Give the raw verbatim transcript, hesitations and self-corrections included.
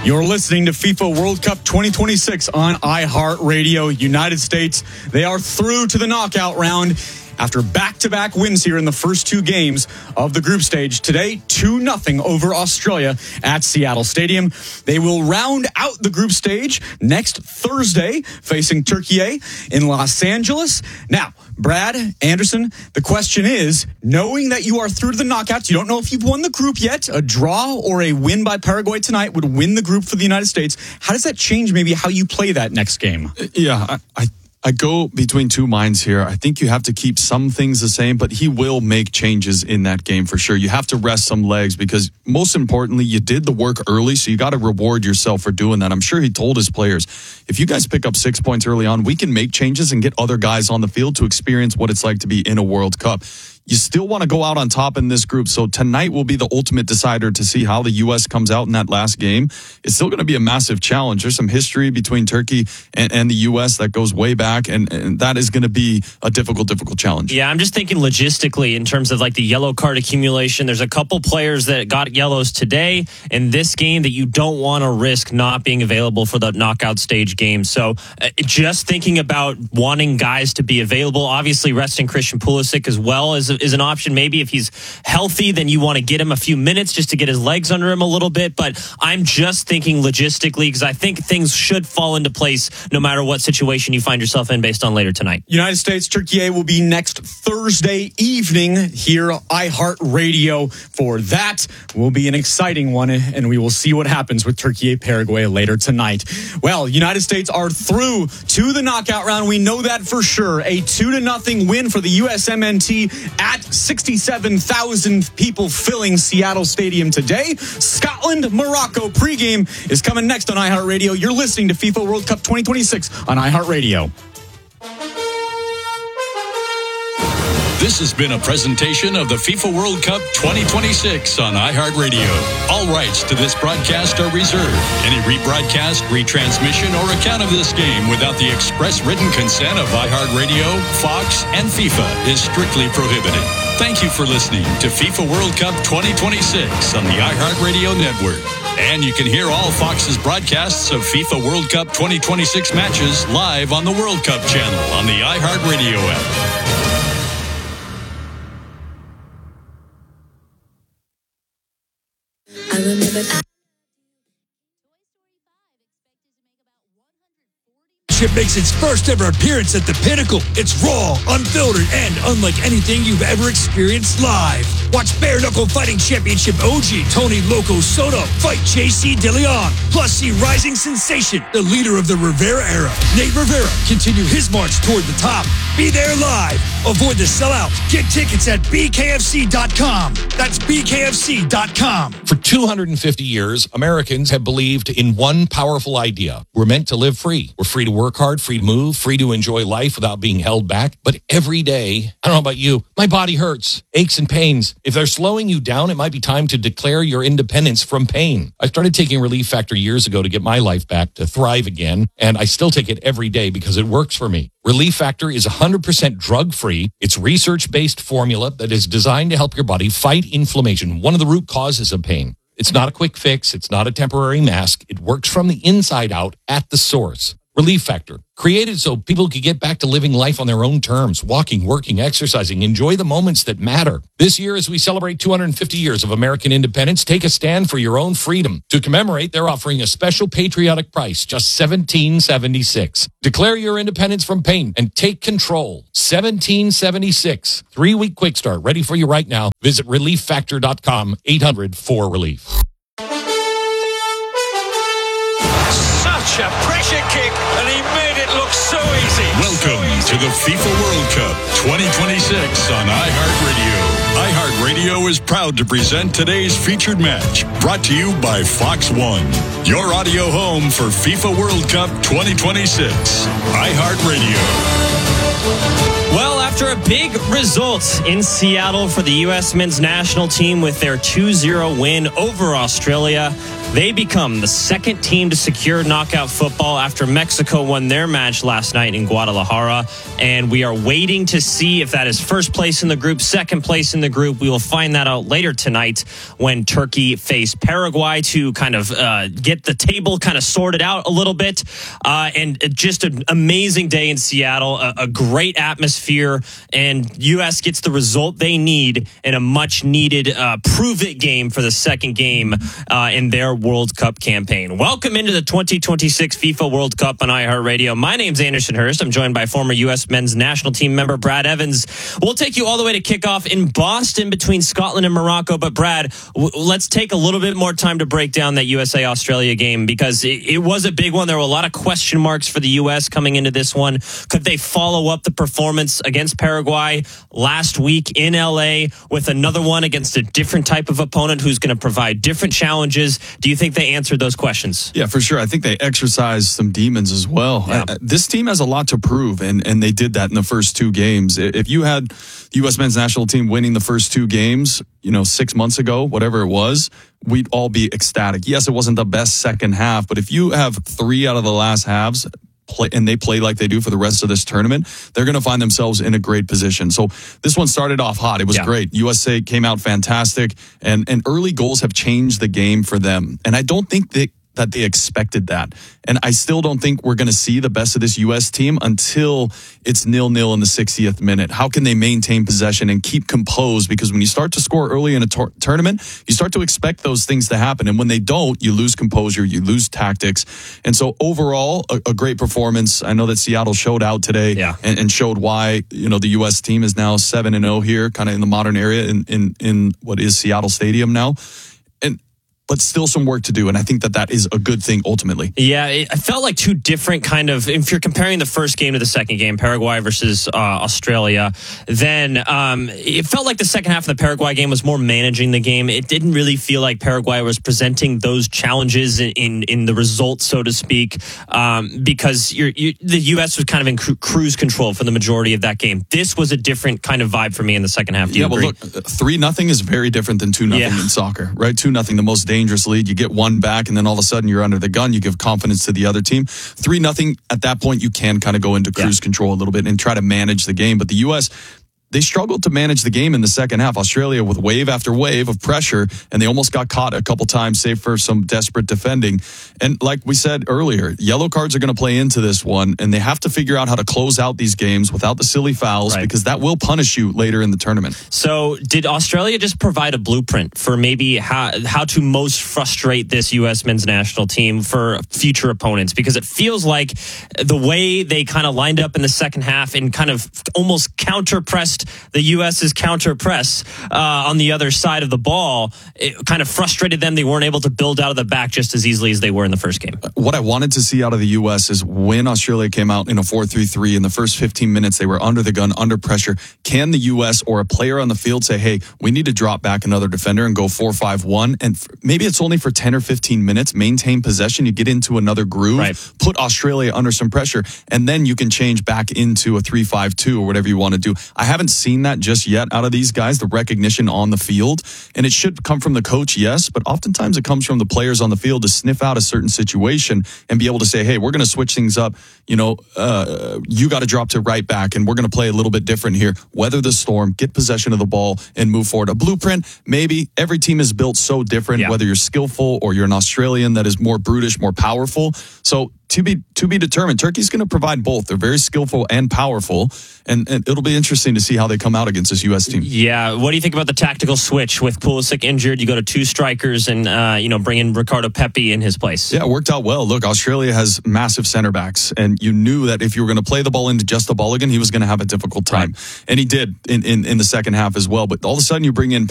You're listening to FIFA World Cup twenty twenty-six on iHeartRadio. United States, they are through to the knockout round after back-to-back wins here in the first two games of the group stage. Today, two nothing over Australia at Seattle Stadium. They will round out the group stage next Thursday, facing Turkey in Los Angeles. Now, Brad Anderson, the question is, knowing that you are through to the knockouts, you don't know if you've won the group yet, a draw or a win by Paraguay tonight would win the group for the United States. How does that change maybe how you play that next game? Yeah, I... I I go between two minds here. I think you have to keep some things the same, but he will make changes in that game for sure. You have to rest some legs because most importantly, you did the work early, so you got to reward yourself for doing that. I'm sure he told his players, if you guys pick up six points early on, we can make changes and get other guys on the field to experience what it's like to be in a World Cup. You still want to go out on top in this group, so tonight will be the ultimate decider to see how the U S comes out in that last game. It's still going to be a massive challenge. There's some history between Turkey and, and the U S that goes way back, and, and that is going to be a difficult, difficult challenge. Yeah, I'm just thinking logistically in terms of like the yellow card accumulation. There's a couple players that got yellows today in this game that you don't want to risk not being available for the knockout stage game. So uh, just thinking about wanting guys to be available, obviously resting Christian Pulisic as well as is an option. Maybe if he's healthy, then you want to get him a few minutes just to get his legs under him a little bit. But I'm just thinking logistically because I think things should fall into place no matter what situation you find yourself in based on later tonight. United States, Turkey will be next Thursday evening here on iHeartRadio. For that will be an exciting one, and we will see what happens with Turkey Paraguay later tonight. Well, United States are through to the knockout round. We know that for sure. A two to nothing win for the U S M N T at sixty-seven thousand people filling Seattle Stadium today. Scotland, Morocco pregame is coming next on iHeartRadio. You're listening to FIFA World Cup twenty twenty-six on iHeartRadio. This has been a presentation of the FIFA World Cup twenty twenty-six on iHeartRadio. All rights to this broadcast are reserved. Any rebroadcast, retransmission, or account of this game without the express written consent of iHeartRadio, Fox, and FIFA is strictly prohibited. Thank you for listening to FIFA World Cup twenty twenty-six on the iHeartRadio network. And you can hear all Fox's broadcasts of FIFA World Cup twenty twenty-six matches live on the World Cup channel on the iHeartRadio app. I remember that. Chip makes its first ever appearance at the Pinnacle. It's raw, unfiltered, and unlike anything you've ever experienced live. Watch Bare Knuckle Fighting Championship O G Tony Loco Soto fight J C DeLeon. Plus see rising sensation, the leader of the Rivera era, Nate Rivera, continue his march toward the top. Be there live. Avoid the sellout. Get tickets at B K F C dot com. That's B K F C dot com. For two hundred fifty years, Americans have believed in one powerful idea. We're meant to live free. We're free to work hard, free to move, free to enjoy life without being held back. But every day, I don't know about you, my body hurts, aches and pains. If they're slowing you down, it might be time to declare your independence from pain. I started taking Relief Factor years ago to get my life back, to thrive again, and I still take it every day because it works for me. Relief Factor is one hundred percent drug-free. It's research-based formula that is designed to help your body fight inflammation, one of the root causes of pain. It's not a quick fix. It's not a temporary mask. It works from the inside out at the source. Relief Factor, created so people could get back to living life on their own terms, walking, working, exercising, enjoy the moments that matter. This year, as we celebrate two hundred fifty years of American independence, take a stand for your own freedom. To commemorate, they're offering a special patriotic price, just seventeen seventy-six. Declare your independence from pain and take control. seventeen seventy-six. Three-week quick start, ready for you right now. Visit relief factor dot com, eight hundred four relief. Such a pressure kick, and he made it look so easy. Welcome so easy. to the FIFA World Cup twenty twenty-six on iHeartRadio. iHeartRadio is proud to present today's featured match, brought to you by Fox One, your audio home for FIFA World Cup twenty twenty-six. iHeartRadio. Well, after a big result in Seattle for the U S men's national team with their two zero win over Australia, they become the second team to secure knockout football after Mexico won their match last night in Guadalajara. And we are waiting to see if that is first place in the group, second place in the group. We will find that out later tonight when Turkey face Paraguay to kind of uh, get the table kind of sorted out a little bit. Uh, and just an amazing day in Seattle, a, a great atmosphere, and U S gets the result they need in a much needed uh, prove it game for the second game uh, in their World Cup campaign. Welcome into the twenty twenty-six FIFA World Cup on iHeartRadio. My name's Anderson Hurst. I'm joined by former U S men's national team member Brad Evans. We'll take you all the way to kickoff in Boston between Scotland and Morocco. But Brad, w- let's take a little bit more time to break down that U S A Australia game, because it, it was a big one. There were a lot of question marks for the U S coming into this one. Could they follow up the performance against Paraguay last week in L A with another one against a different type of opponent who's going to provide different challenges? Do you think they answered those questions? Yeah, for sure. I think they exercised some demons as well. Yeah. Uh, this team has a lot to prove, and, and they did that in the first two games. If you had the U S men's national team winning the first two games, you know, six months ago, whatever it was, we'd all be ecstatic. Yes, it wasn't the best second half, but if you have three out of the last halves play, and they play like they do for the rest of this tournament, they're going to find themselves in a great position. So this one started off hot. It was yeah. great. U S A came out fantastic, and, and early goals have changed the game for them. And I don't think they, that they expected that. And I still don't think we're going to see the best of this U S team until it's nil-nil in the sixtieth minute. How can they maintain possession and keep composed? Because when you start to score early in a tor- tournament, you start to expect those things to happen. And when they don't, you lose composure, you lose tactics. And so overall, a, a great performance. I know that Seattle showed out today yeah. and, and showed why, you know, the U S team is now seven and oh here, kind of in the modern area in, in, in what is Seattle Stadium now. And but still some work to do, and I think that that is a good thing ultimately. Yeah, it, I felt like two different kind of, if you're comparing the first game to the second game, Paraguay versus uh, Australia, then um, it felt like the second half of the Paraguay game was more managing the game. It didn't really feel like Paraguay was presenting those challenges in, in, in the result, so to speak, um, because you're, you, the U S was kind of in cru- cruise control for the majority of that game. This was a different kind of vibe for me in the second half. Do you yeah, agree? well, look, three nothing is very different than two nothing Yeah. in soccer, right? two nothing, the most dangerous lead. You get one back, and then all of a sudden you're under the gun. You give confidence to the other team. three nothing, at that point, you can kind of go into cruise yeah. control a little bit and try to manage the game. But the U S, they struggled to manage the game in the second half. Australia with wave after wave of pressure, and they almost got caught a couple times, save for some desperate defending. And like we said earlier, yellow cards are going to play into this one, and they have to figure out how to close out these games without the silly fouls, right. because that will punish you later in the tournament. So did Australia just provide a blueprint for maybe how, how to most frustrate this U S men's national team for future opponents? Because it feels like the way they kind of lined up in the second half and kind of almost counter-pressed the U S's counter press uh, on the other side of the ball, it kind of frustrated them. They weren't able to build out of the back just as easily as they were in the first game. What I wanted to see out of the U S is when Australia came out in a four three three, in the first fifteen minutes, they were under the gun, under pressure. Can the U S or a player on the field say, hey, we need to drop back another defender and go four five one? And f- maybe it's only for ten or fifteen minutes, maintain possession, you get into another groove, right. put Australia under some pressure, and then you can change back into a three five two or whatever you want to do. I haven't seen that just yet out of these guys, the recognition on the field. And it should come from the coach, yes, but oftentimes it comes from the players on the field to sniff out a certain situation and be able to say, hey, we're going to switch things up. You know, uh, you got to drop to right back, and we're going to play a little bit different here. Weather the storm, get possession of the ball, and move forward. A blueprint, maybe. Every team is built so different, yeah. whether you're skillful or you're an Australian that is more brutish, more powerful. So to be to be determined. Turkey's going to provide both. They're very skillful and powerful, and, and it'll be interesting to see how they come out against this U S team. Yeah, what do you think about the tactical switch with Pulisic injured? You go to two strikers and uh, you know bring in Ricardo Pepi in his place. Yeah, it worked out well. Look, Australia has massive center backs, and you knew that if you were going to play the ball into just the Mulligan, he was going to have a difficult time, right. and he did in, in in the second half as well. But all of a sudden, you bring in